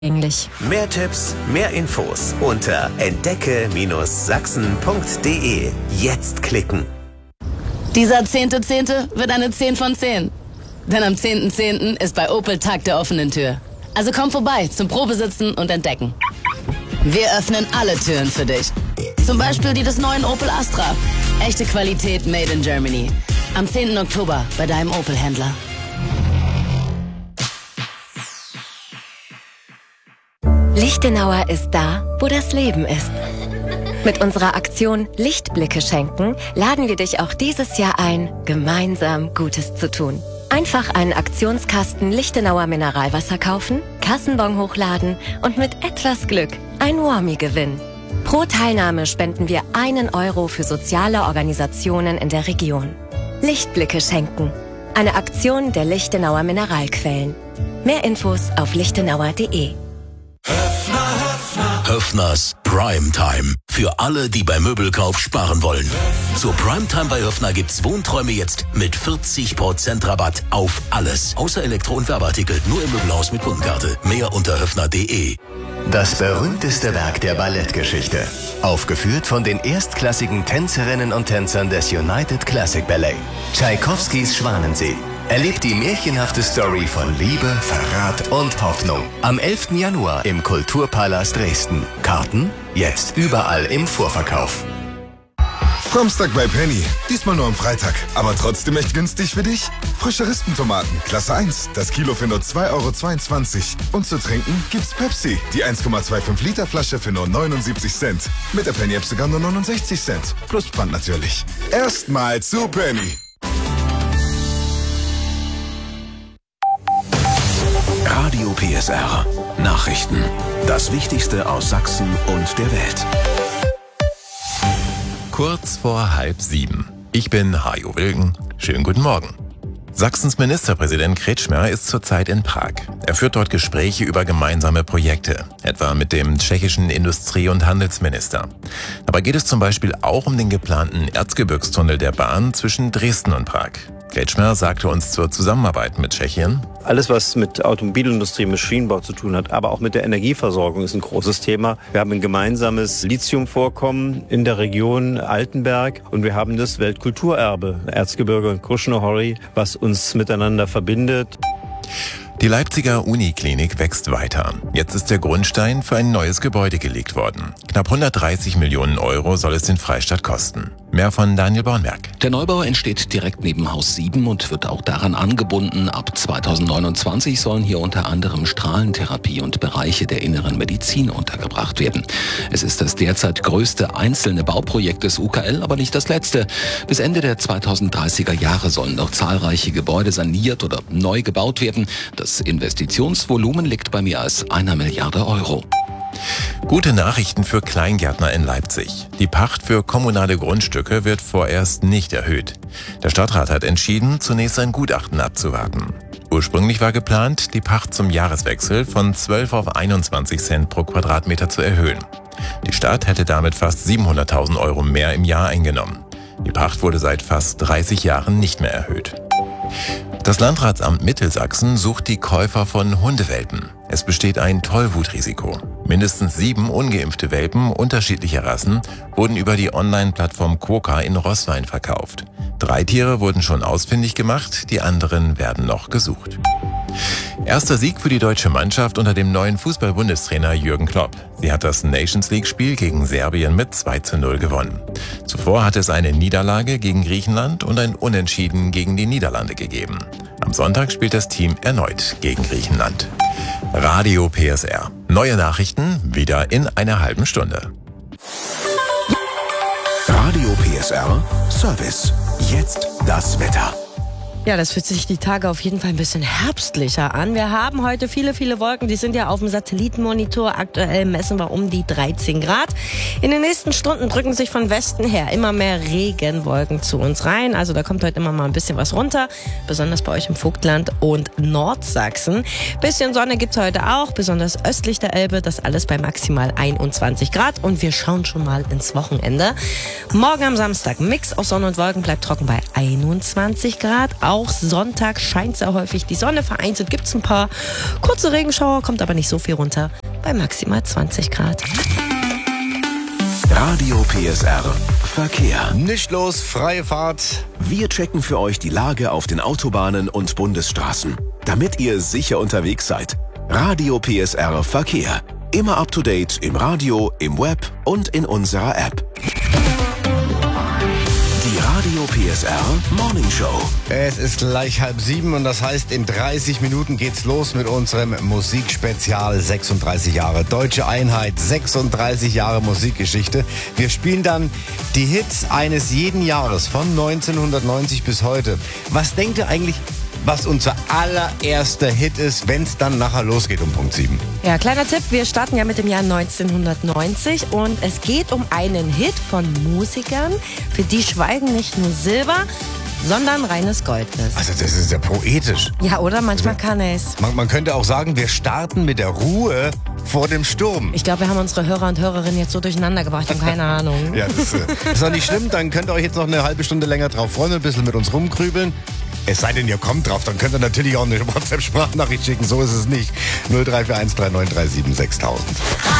Ähnlich. Mehr Tipps, mehr Infos unter entdecke-sachsen.de. Jetzt klicken. Dieser 10.10. wird eine 10 von 10. Denn am 10.10. ist bei Opel Tag der offenen Tür. Also komm vorbei zum Probesitzen und Entdecken. Wir öffnen alle Türen für dich. Zum Beispiel die des neuen Opel Astra. Echte Qualität made in Germany. Am 10. Oktober bei deinem Opel-Händler. Lichtenauer ist da, wo das Leben ist. Mit unserer Aktion Lichtblicke schenken laden wir dich auch dieses Jahr ein, gemeinsam Gutes zu tun. Einfach einen Aktionskasten Lichtenauer Mineralwasser kaufen, Kassenbon hochladen und mit etwas Glück ein Warmie gewinnen. Pro Teilnahme spenden wir 1 Euro für soziale Organisationen in der Region. Lichtblicke schenken. Eine Aktion der Lichtenauer Mineralquellen. Mehr Infos auf lichtenauer.de. Höffners Primetime. Für alle, die beim Möbelkauf sparen wollen. Zur Primetime bei Höffner gibt's Wohnträume jetzt mit 40% Rabatt auf alles. Außer Elektro- und Werbeartikel. Nur im Möbelhaus mit Kundenkarte. Mehr unter höffner.de. Das berühmteste Werk der Ballettgeschichte. Aufgeführt von den erstklassigen Tänzerinnen und Tänzern des United Classic Ballet. Tschaikowskis Schwanensee. Erlebt die märchenhafte Story von Liebe, Verrat und Hoffnung. Am 11. Januar im Kulturpalast Dresden. Karten jetzt überall im Vorverkauf. Samstag bei Penny. Diesmal nur am Freitag. Aber trotzdem echt günstig für dich. Frische Rispentomaten, Klasse 1. Das Kilo für nur 2,22 €. Und zu trinken gibt's Pepsi. Die 1,25 Liter Flasche für nur 79 Cent. Mit der Penny-App sogar nur 69 Cent. Plus Pfand natürlich. Erstmal zu Penny. Radio PSR. Nachrichten. Das Wichtigste aus Sachsen und der Welt. Kurz vor 6:30. Ich bin Hajo Wilgen. Schönen guten Morgen. Sachsens Ministerpräsident Kretschmer ist zurzeit in Prag. Er führt dort Gespräche über gemeinsame Projekte, etwa mit dem tschechischen Industrie- und Handelsminister. Dabei geht es zum Beispiel auch um den geplanten Erzgebirgstunnel der Bahn zwischen Dresden und Prag. Kretschmer sagte uns zur Zusammenarbeit mit Tschechien: Alles, was mit Automobilindustrie, Maschinenbau zu tun hat, aber auch mit der Energieversorgung ist ein großes Thema. Wir haben ein gemeinsames Lithiumvorkommen in der Region Altenberg und wir haben das Weltkulturerbe Erzgebirge und Krušné hory, was uns miteinander verbindet. Die Leipziger Uniklinik wächst weiter. Jetzt ist der Grundstein für ein neues Gebäude gelegt worden. Knapp 130 Millionen € soll es den Freistaat kosten. Mehr von Daniel Bornberg. Der Neubau entsteht direkt neben Haus 7 und wird auch daran angebunden. Ab 2029 sollen hier unter anderem Strahlentherapie und Bereiche der inneren Medizin untergebracht werden. Es ist das derzeit größte einzelne Bauprojekt des UKL, aber nicht das letzte. Bis Ende der 2030er Jahre sollen noch zahlreiche Gebäude saniert oder neu gebaut werden. Das Investitionsvolumen liegt bei mehr als 1 Milliarde €. Gute Nachrichten für Kleingärtner in Leipzig. Die Pacht für kommunale Grundstücke wird vorerst nicht erhöht. Der Stadtrat hat entschieden, zunächst ein Gutachten abzuwarten. Ursprünglich war geplant, die Pacht zum Jahreswechsel von 12 auf 21 Cent pro Quadratmeter zu erhöhen. Die Stadt hätte damit fast 700.000 € mehr im Jahr eingenommen. Die Pacht wurde seit fast 30 Jahren nicht mehr erhöht. Das Landratsamt Mittelsachsen sucht die Käufer von Hundewelpen. Es besteht ein Tollwutrisiko. Mindestens 7 ungeimpfte Welpen unterschiedlicher Rassen wurden über die Online-Plattform Quokka in Roßwein verkauft. 3 Tiere wurden schon ausfindig gemacht, die anderen werden noch gesucht. Erster Sieg für die deutsche Mannschaft unter dem neuen Fußball-Bundestrainer Jürgen Klopp. Sie hat das Nations-League-Spiel gegen Serbien mit 2:0 gewonnen. Zuvor hat es eine Niederlage gegen Griechenland und ein Unentschieden gegen die Niederlande gegeben. Am Sonntag spielt das Team erneut gegen Griechenland. Radio PSR. Neue Nachrichten wieder in einer halben Stunde. Radio PSR Service. Jetzt das Wetter. Ja, das fühlt sich die Tage auf jeden Fall ein bisschen herbstlicher an. Wir haben heute viele Wolken, die sind ja auf dem Satellitenmonitor. Aktuell messen wir um die 13 Grad. In den nächsten Stunden drücken sich von Westen her immer mehr Regenwolken zu uns rein. Also da kommt heute immer mal ein bisschen was runter, besonders bei euch im Vogtland und Nordsachsen. Bisschen Sonne gibt's heute auch, besonders östlich der Elbe. Das alles bei maximal 21 Grad. Und wir schauen schon mal ins Wochenende. Morgen am Samstag, Mix aus Sonne und Wolken, bleibt trocken bei 21 Grad. auch. Sonntag scheint sehr häufig die Sonne. Vereinzelt gibt es ein paar kurze Regenschauer, kommt aber nicht so viel runter. Bei maximal 20 Grad. Radio PSR Verkehr. Nicht los, freie Fahrt. Wir checken für euch die Lage auf den Autobahnen und Bundesstraßen, damit ihr sicher unterwegs seid. Radio PSR Verkehr. Immer up to date im Radio, im Web und in unserer App. Die Radio PSR Morning Show. Es ist gleich 6:30 und das heißt, in 30 Minuten geht's los mit unserem Musikspezial 36 Jahre Deutsche Einheit, 36 Jahre Musikgeschichte. Wir spielen dann die Hits eines jeden Jahres von 1990 bis heute. Was denkt ihr eigentlich, was unser allererster Hit ist, wenn es dann nachher losgeht um Punkt 7? Ja, kleiner Tipp, wir starten ja mit dem Jahr 1990 und es geht um einen Hit von Musikern, für die Schweigen nicht nur Silber, sondern reines Gold ist. Also das ist ja poetisch. Ja, oder? Manchmal kann es. Man könnte auch sagen, wir starten mit der Ruhe vor dem Sturm. Ich glaube, wir haben unsere Hörer und Hörerinnen jetzt so durcheinander gebracht und keine Ahnung. Ja, das ist doch nicht schlimm, dann könnt ihr euch jetzt noch eine halbe Stunde länger drauf freuen und ein bisschen mit uns rumkrübeln. Es sei denn, ihr kommt drauf, dann könnt ihr natürlich auch eine WhatsApp-Sprachnachricht schicken. So ist es nicht. 0341 3937 6000.